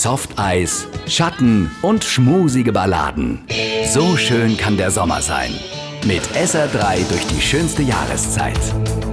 Softeis, Schatten und schmusige Balladen. So schön kann der Sommer sein. Mit SR3 durch die schönste Jahreszeit.